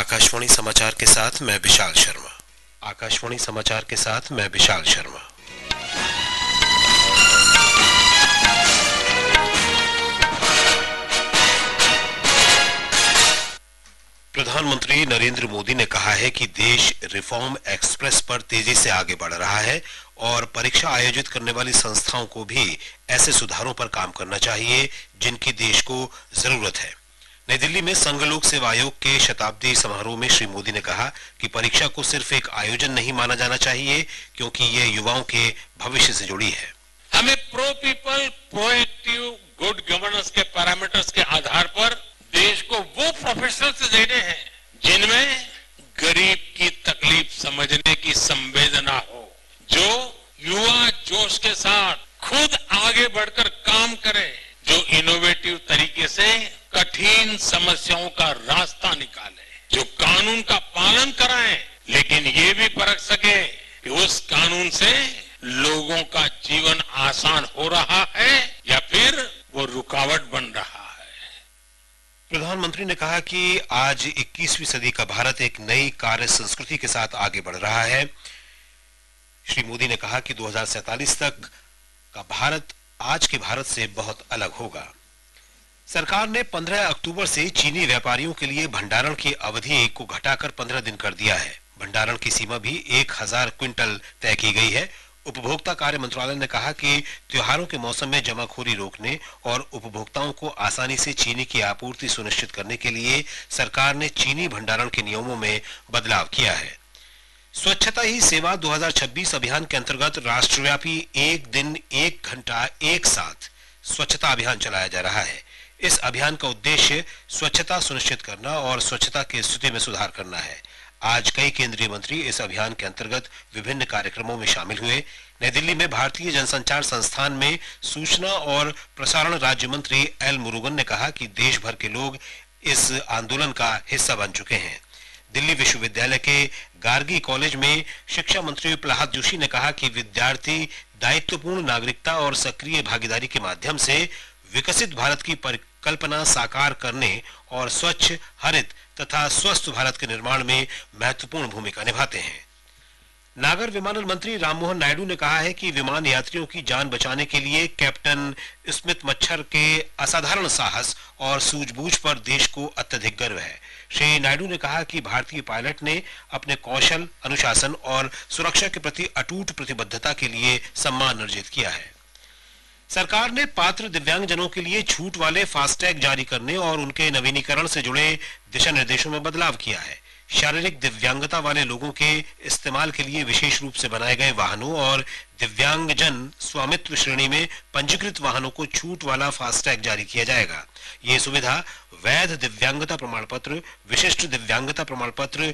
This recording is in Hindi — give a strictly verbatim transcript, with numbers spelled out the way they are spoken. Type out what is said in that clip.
आकाशवाणी समाचार के साथ मैं विशाल शर्मा। आकाशवाणी समाचार के साथ मैं विशाल शर्मा। प्रधानमंत्री नरेंद्र मोदी ने कहा है कि देश रिफॉर्म एक्सप्रेस पर तेजी से आगे बढ़ रहा है और परीक्षा आयोजित करने वाली संस्थाओं को भी ऐसे सुधारों पर काम करना चाहिए जिनकी देश को जरूरत है। नई दिल्ली में संघ लोक सेवा आयोग के शताब्दी समारोह में श्री मोदी ने कहा कि परीक्षा को सिर्फ एक आयोजन नहीं माना जाना चाहिए, क्योंकि ये युवाओं के भविष्य से जुड़ी है। हमें pro people, proactive, good governance के पैरामीटर्स के आधार पर देश को वो प्रोफेशनल्स देने हैं जिनमें गरीब की तकलीफ समझने की संवेदना हो, जो युवा जोश के साथ खुद आगे बढ़कर काम करे, जो इनोवेटिव तरीके से कठिन समस्याओं का रास्ता निकाले, जो कानून का पालन कराएं, लेकिन ये भी परख सके कि उस कानून से लोगों का जीवन आसान हो रहा है या फिर वो रुकावट बन रहा है। प्रधानमंत्री ने कहा कि आज इक्कीसवीं सदी का भारत एक नई कार्य संस्कृति के साथ आगे बढ़ रहा है। श्री मोदी ने कहा कि दो हज़ार सैंतालीस तक का भारत आज के भारत से बहुत अलग होगा। सरकार ने पंद्रह अक्टूबर से चीनी व्यापारियों के लिए भंडारण की अवधि को घटाकर पंद्रह दिन कर दिया है। भंडारण की सीमा भी एक हजार क्विंटल तय की गई है। उपभोक्ता कार्य मंत्रालय ने कहा कि त्योहारों के मौसम में जमाखोरी रोकने और उपभोक्ताओं को आसानी से चीनी की आपूर्ति सुनिश्चित करने के लिए सरकार ने चीनी भंडारण के नियमों में बदलाव किया है। स्वच्छता ही सेवा दो हज़ार छब्बीस अभियान के अंतर्गत राष्ट्रव्यापी एक दिन एक घंटा एक साथ स्वच्छता अभियान चलाया जा रहा है। इस अभियान का उद्देश्य स्वच्छता सुनिश्चित करना और स्वच्छता की स्थिति में सुधार करना है। आज कई केंद्रीय मंत्री इस अभियान के अंतर्गत विभिन्न कार्यक्रमों में शामिल हुए। नई दिल्ली में भारतीय जनसंचार संस्थान में सूचना और प्रसारण राज्य मंत्री एल मुरुगन ने कहा कि देश भर के लोग इस आंदोलन का हिस्सा बन चुके हैं। दिल्ली विश्वविद्यालय के गार्गी कॉलेज में शिक्षा मंत्री प्रहलाद जोशी ने कहा कि विद्यार्थी दायित्वपूर्ण नागरिकता और सक्रिय भागीदारी के माध्यम से विकसित भारत की परिकल्पना साकार करने और स्वच्छ, हरित तथा स्वस्थ भारत के निर्माण में महत्वपूर्ण भूमिका निभाते हैं। नागर विमानन मंत्री राममोहन नायडू ने कहा है कि विमान यात्रियों की जान बचाने के लिए कैप्टन स्मिथ मच्छर के असाधारण साहस और सूझबूझ पर देश को अत्यधिक गर्व है। श्री नायडू ने कहा कि भारतीय पायलट ने अपने कौशल, अनुशासन और सुरक्षा के प्रति अटूट प्रतिबद्धता के लिए सम्मान अर्जित किया है। सरकार ने पात्र दिव्यांगजनों के लिए छूट वाले फास्टैग जारी करने और उनके नवीनीकरण से जुड़े दिशा निर्देशों में बदलाव किया है। शारीरिक दिव्यांगता वाले लोगों के इस्तेमाल के लिए विशेष रूप से बनाए गए वाहनों और दिव्यांगजन स्वामित्व श्रेणी में पंजीकृत वाहनों को छूट वाला फास्टैग जारी किया जाएगा। ये सुविधा वैध दिव्यांगता प्रमाण पत्र, विशिष्ट दिव्यांगता प्रमाण पत्र,